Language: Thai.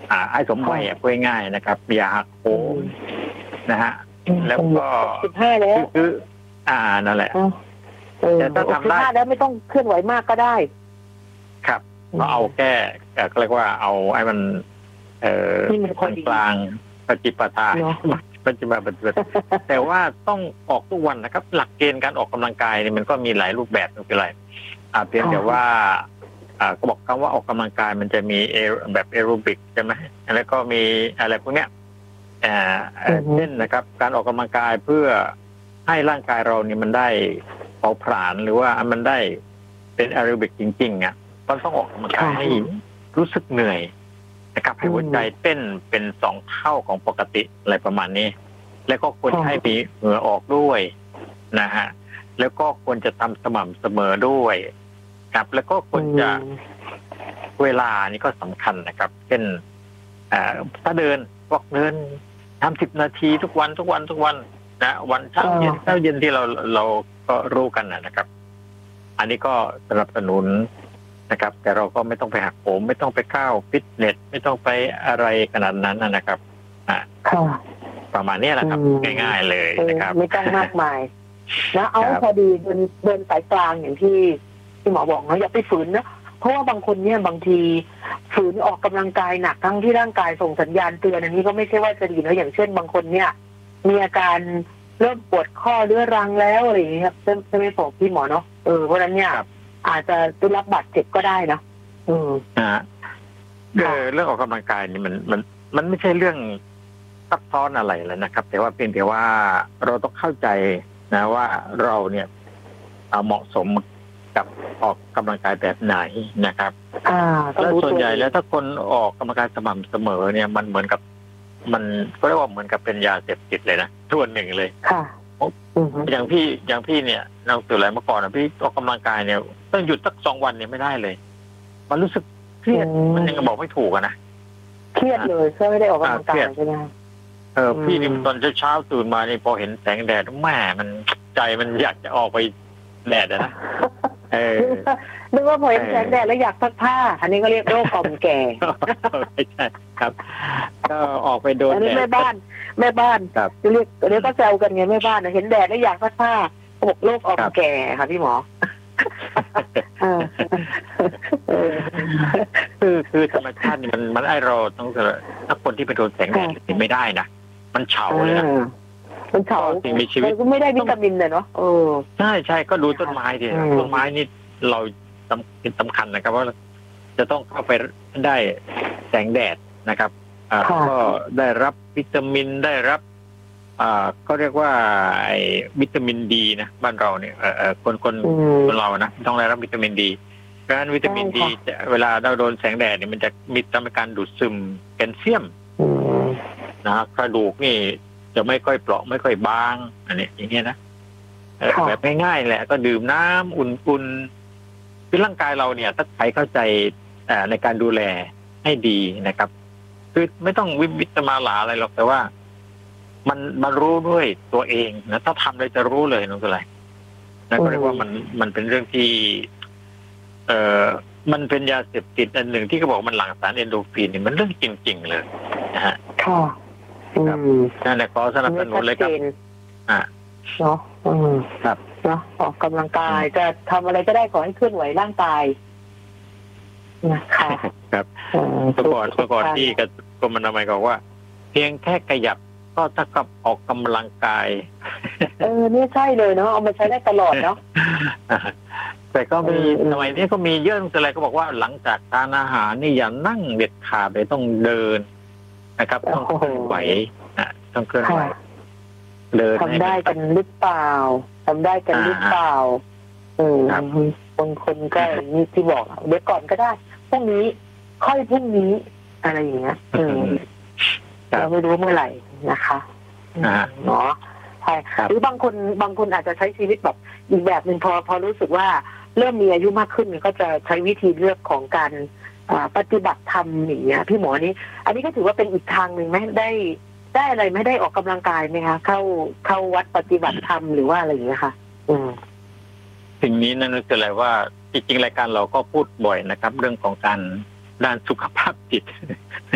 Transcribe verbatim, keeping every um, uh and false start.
อ่าไอ้สมวัยพูดง่ายๆนะครับอย่าหักโหมนะฮะแล้วก็สิบห้าแล้วคืออ่านั่นแหละแต่ถ้าทำได้แล้วไม่ต้องเคลื่อนไหวมากก็ได้ครับก็เอาแก้ก็เรียกว่าเอาไอ้มันเอ่อกลางปฏิปทาปัจจุบันแต่ว่าต้องออกทุกวันนะครับหลักเกณฑ์การออกกำลังกายนี่มันก็มีหลายรูปแบบไม่เป็นไรอ่าเพียงแต่ว่าอ่าก็บอกคำว่าออกกำลังกายมันจะมีแบบแอโรบิกใช่ไหมแล้วก็มีอะไรพวกเนี้ยอ่าเช่นนะครับการออกกำลังกายเพื่อให้ร่างกายเรานี่มันได้เผาผลาญหรือว่ามันได้เป็นแอโรบิกจริงๆอ่ะก็ต้องออกกำลังกายให้รู้สึกเหนื่อยนะครับให้หัวใจเต้นเป็นสองเท่าของปกติอะไรประมาณนี้แล้วก็ควรให้มีเหงื่อออกด้วยนะฮะแล้วก็ควรจะทำสม่ำเสมอด้วยครับแล้วก็ควรจะเวลานี่ก็สำคัญนะครับเช่นถ้าเดินบอกเดินทำสิบนาทีทุกวันทุกวันทุกวันนะวันเช้าเย็นเช้าเย็นที่เราเราก็รู้กันนะครับอันนี้ก็สนับสนุนนะครับแต่เราก็ไม่ต้องไปหักโหมไม่ต้องไปเข้าฟิตเนสไม่ต้องไปอะไรขนาดนั้นนะครับอ่าประมาณนี้แหละครับง่ายๆเลยนะครับไม่ต้องมากมายนะเอาพอดีเดินเดินสายกลางอย่างที่ที่หมอบอกนะอย่าไปฝืนนะเพราะว่าบางคนเนี่ยบางทีฝืนออกกำลังกายหนักทั้งที่ร่างกายส่งสัญญาณเตือนอันนี้ก็ไม่ใช่ว่าจะดีนะอย่างเช่นบางคนเนี่ยมีอาการเริ่มปวดข้อเรื้อรังแล้วอะไรอย่างเงี้ยครับใช่ไหมผมพี่หมอเนาะเออเพราะฉะนั้นเนี่ยอาจจะได้รับบาดเจ็บก็ได้นะอืมอ่าเรื่องออกกำลังกายนี่มันมันมันไม่ใช่เรื่องซับซ้อนอะไรเลยนะครับแต่ว่าเพียงแต่ว่าเราต้องเข้าใจนะว่าเราเนี่ยเหมาะสมกับออกกำลังกายแบบไหนนะครับแล้วส่วนใหญ่แล้วถ้าคนออกกำลังกายสม่ำเสมอเนี่ยมันเหมือนกับมันก็เรียกว่าเหมือนกับเป็นยาเสพติดเลยนะส่วนหนึ่งเลยค่ะอย่างพี่อย่างพี่เนี่ยเราตื่นอะไรเมื่อก่อนนะพี่ออกกำลังกายเนี่ยต้องหยุดสักสองวันเนี่ยไม่ได้เลยมันรู้สึกเครียดมันยังบอกไม่ถูกนะเครียดเลยเพื่อไม่ได้ออกกำลังกายใช่ไหมเออพี่นี่ตอนเช้าตื่นมานี่พอเห็นแสงแดดแม่มันใจมันอยากจะออกไปแดดนะเออนึกว่าพอเห็นแสงแดดแล้วอยากซักผ้าอันนี้ก็เรียกโรคกล่อมแก่ไม่ใช่ครับก็ออกไปโดนแดดแม่บ้านแม่บ้านจะเรียกเดี๋ยวก็แซวกันไงแม่บ้านเห็นแดดแล้วอยากซักผ้าบอกโรคกล่อมแก่ค่ะพี่หมอคือคือธรรมชาติมันมันไอเราต้องถ้าคนที่ไปโดนแสงแดดไม่ได้นะมันเฉาเลยนะมันเฉาสิ่งมีชีวิตก็ไม่ได้วิตามินเลยเนาะเออใช่ใช่ก็ดูต้นไม้ดิต้นไม้นี่เราสำสำคัญนะครับว่าจะต้องเข้าไปได้แสงแดดนะครับอ่าก็ได้รับวิตามินได้รับอ่าก็เรียกว่าไอ้วิตามินดีนะบ้านเราเนี่ยเอ่อคนคนคนเรานะต้องได้รับวิตามินดีเพราะฉะนั้นวิตามินดีเวลาเราโดนแสงแดดเนี่ยมันจะมีทำให้การดูดซึมแคลเซียมนะกระดูกนี่จะไม่ค่อยเปราะไม่ค่อยบางอันนี้อย่างเงี้ยนะแบบง่ายๆแหละก็ดื่มน้ำอุ่นๆคือร่างกายเราเนี่ยถ้าใครเข้าใจในการดูแลให้ดีนะครับคือไม่ต้องวิวิตมาหลาอะไรหรอกแต่ว่ามันมันรู้ด้วยตัวเองนะถ้าทำเลยจะรู้เลยนั่นคืออะไรนะก็เรียกว่ามันมันเป็นเรื่องที่เอ่อมันเป็นยาเสพติดอันหนึ่งที่เขาบอกมันหลั่งสารเอนโดรฟินนี่มันเรื่องจริงๆเลยนะฮะค่ะครับนั่นแหละขอสนับสนุนเลยครับอ่าเนาะอืมครับเนาะออกกำลังกายจะทำอะไรก็ได้ขอให้เคลื่อนไหวร่างกายนะคะครับเมื่อก่อนเมื่อก่อนที่กรมอนามัยบอกว่าเพียงแค่ขยับก็เท่ากับออกกำลังกายเออนี่ใช่เลยเนาะเอามาใช้ได้ตลอดเนาะแต่ก็มีสมัยนี้ก็มีเยอะอะไรก็บอกว่าหลังจากทานอาหารนี่อย่านั่งเด็ดขาดเลยต้องเดินนะครับต้องเคลื่อนไหวอ่ะต้องเคลื่อนไหวเดินทำได้กันหรือเปล่าทำได้กันหรือเปล่าเออบางคนก็นี่ที่บอกเดี๋ยวก่อนก็ได้พรุ่งนี้ค่อยพรุ่งนี้อะไรอย่างเงี้ยเออเราไม่รู้เมื่อไหร่นะคะเนาะใช่หรือบางคนบางคนอาจจะใช้ชีวิตแบบอีกแบบหนึ่งพอพอรู้สึกว่าเริ่มมีอายุมากขึ้นก็จะใช้วิธีเลือกของการปฏิบัติธรรมอย่างเงี้ยพี่หมอนี่อันนี้ก็ถือว่าเป็นอีกทางหนึ่งไหมได้ได้อะไรไม่ได้ออกกำลังกายไหมคะเข้าเข้าวัดปฏิบัติธรรมหรือว่าอะไรอย่างเงี้ยค่ะอืมสิ่งนี้นั่นคืออะไรว่าจริงๆรายการเราก็พูดบ่อยนะครับเรื่องของการด้านสุขภาพจิต